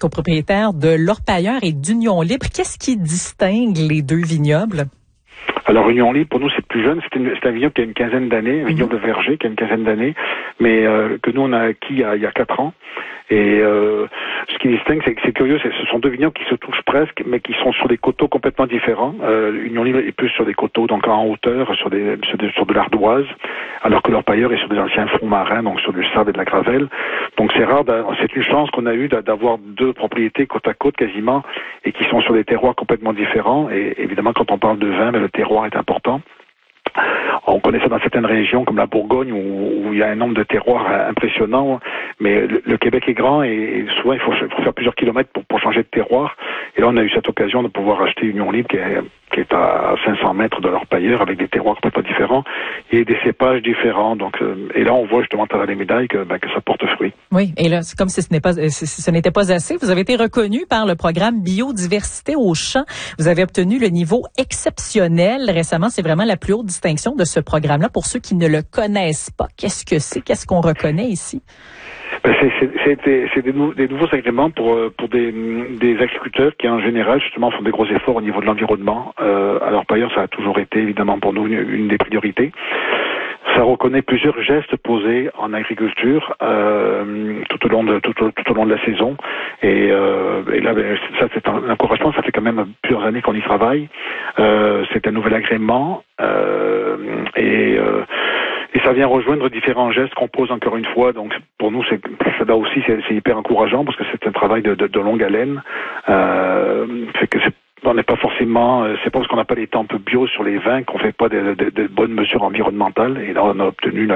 copropriétaire de l'Orpailleur et d'Union Libre. Qu'est-ce qui distingue les deux vignobles? Alors, Union Libre, pour nous, c'est plus jeune. C'est un vignoble qui a une quinzaine d'années, un vignoble de verger qui a une quinzaine d'années, mais que nous, on a acquis il y a 4 ans. Et ce qui distingue, c'est curieux, ce sont deux vignobles qui se touchent presque, mais qui sont sur des coteaux complètement différents. Union Libre est plus sur des coteaux, donc en hauteur, sur de l'ardoise, alors que l'Orpailleur est sur des anciens fonds marins, donc sur du sable et de la gravelle. Donc c'est rare, c'est une chance qu'on a eue d'avoir deux propriétés côte à côte quasiment, et qui sont sur des terroirs complètement différents. Et évidemment, quand on parle de vin, le terroir est important. On connaît ça dans certaines régions comme la Bourgogne où il y a un nombre de terroirs impressionnants, mais le Québec est grand et souvent il faut faire plusieurs kilomètres pour changer de terroir. Et là on a eu cette occasion de pouvoir acheter Union Libre qui est à 500 mètres de l'Orpailleur avec des terroirs complètement différents et des cépages différents. Donc et là on voit justement à travers les médailles que ça porte fruit. Oui, et là c'est comme si ce n'était pas assez. Vous avez été reconnu par le programme Biodiversité au champ. Vous avez obtenu le niveau exceptionnel récemment. C'est vraiment la plus haute distinction de ce programme-là. Pour ceux qui ne le connaissent pas, qu'est-ce que c'est? Qu'est-ce qu'on reconnaît ici? C'est des nouveaux agréments pour des agriculteurs qui en général justement font des gros efforts au niveau de l'environnement. Alors par ailleurs ça a toujours été évidemment pour nous une des priorités. Ça reconnaît plusieurs gestes posés en agriculture tout au long de la saison et là ça c'est un encouragement. Ça fait quand même plusieurs années qu'on y travaille. C'est un nouvel agrément et ça vient rejoindre différents gestes qu'on pose encore une fois. Donc pour nous, c'est hyper encourageant parce que c'est un travail de longue haleine. Fait que on n'est pas forcément, c'est pas parce qu'on n'a pas les tempes bio sur les vins qu'on fait pas de bonnes mesures environnementales. Et là, on a obtenu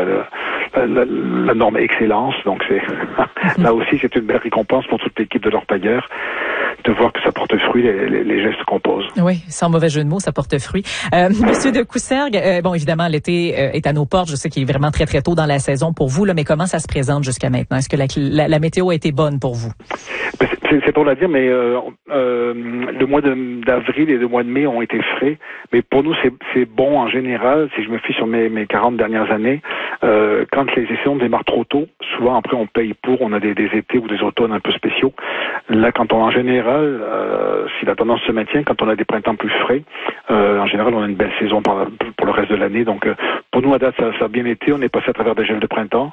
la norme excellence. Donc là aussi, c'est une belle récompense pour toute l'équipe de l'Orpailleur de voir que ça porte fruit les gestes qu'on pose. Oui, sans mauvais jeu de mots, ça porte fruit. Monsieur de Coussergues, bon, évidemment, l'été est à nos portes. Je sais qu'il est vraiment très, très tôt dans la saison pour vous, là, mais comment ça se présente jusqu'à maintenant? Est-ce que la météo a été bonne pour vous? C'est drôle à dire, mais le mois d'avril et le mois de mai ont été frais. Mais pour nous, c'est bon en général. Si je me fie sur mes 40 dernières années, quand les saisons démarrent trop tôt, souvent après on paye pour, on a des étés ou des automnes un peu spéciaux. Là, en général, si la tendance se maintient, quand on a des printemps plus frais, en général, on a une belle saison pour le reste de l'année. Donc, pour nous, à date, ça a bien été. On est passé à travers des gels de printemps.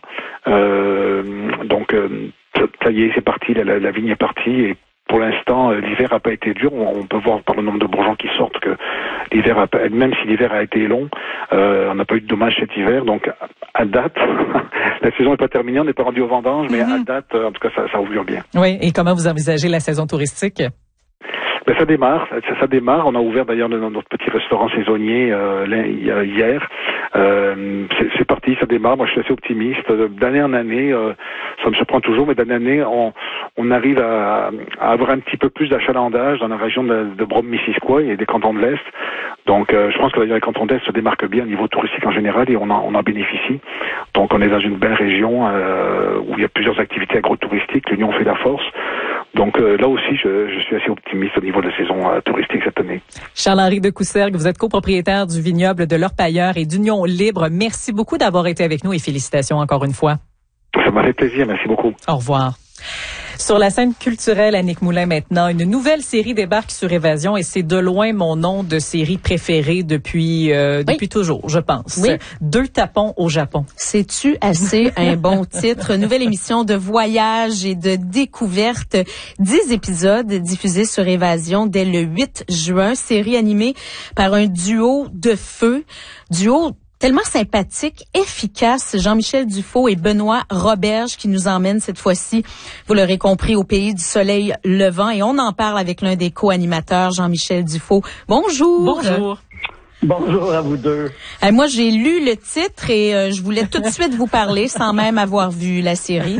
Donc, ça y est, c'est parti. La vigne est partie. Et pour l'instant, l'hiver n'a pas été dur. On peut voir par le nombre de bourgeons qui sortent que l'hiver, même si l'hiver a été long, on n'a pas eu de dommages cet hiver. Donc, à date, la saison n'est pas terminée, on n'est pas rendu au vendange, mais à date, en tout cas, ça augure bien. Oui, et comment vous envisagez la saison touristique? Ça démarre. On a ouvert d'ailleurs notre petit restaurant saisonnier hier. C'est parti, ça démarre. Moi, je suis assez optimiste. D'année en année, ça me surprend toujours, mais d'année en année, on arrive à avoir un petit peu plus d'achalandage dans la région de Brome-Missisquoi et des cantons de l'Est. Donc, je pense que d'ailleurs les cantons de l'Est se démarquent bien au niveau touristique en général et on en bénéficie. Donc, on est dans une belle région où il y a plusieurs activités agrotouristiques. L'Union fait la force. Donc là aussi, je suis assez optimiste au niveau de la saison touristique cette année. Charles-Henri de Coussergues, vous êtes copropriétaire du vignoble de l'Orpailleur et d'Union Libre. Merci beaucoup d'avoir été avec nous et félicitations encore une fois. Ça m'a fait plaisir, merci beaucoup. Au revoir. Sur la scène culturelle, Annick Moulin maintenant, une nouvelle série débarque sur Évasion et c'est de loin mon nom de série préférée depuis toujours, je pense. Oui. 2 tapons au Japon. C'est-tu assez un bon titre? Nouvelle émission de voyage et de découverte. 10 épisodes diffusés sur Évasion dès le 8 juin. Série animée par un duo de feu. Duo tellement sympathique, efficace, Jean-Michel Dufault et Benoît Roberge qui nous emmènent cette fois-ci, vous l'aurez compris, au pays du soleil levant. Et on en parle avec l'un des co-animateurs, Jean-Michel Dufault. Bonjour. Bonjour. Bonjour à vous deux. Moi, j'ai lu le titre et je voulais tout de suite vous parler sans même avoir vu la série.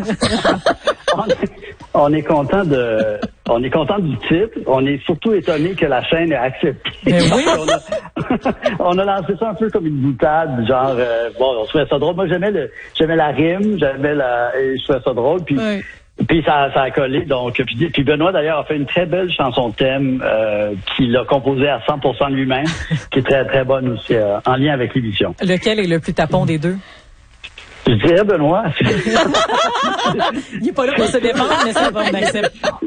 On est content du titre. On est surtout étonné que la chaîne ait accepté. Mais oui. On a lancé ça un peu comme une boutade, genre on trouvait ça drôle. Moi, j'aimais la rime, et je trouvais ça drôle. Puis oui. Puis ça a collé, donc. Puis Benoît, d'ailleurs, a fait une très belle chanson thème qu'il a composée à 100% de lui-même, qui est très, très bonne aussi, en lien avec l'émission. Lequel est le plus tapon des deux? Je dirais Benoît. Il n'est pas là pour se défendre, mais ça va, on accepte.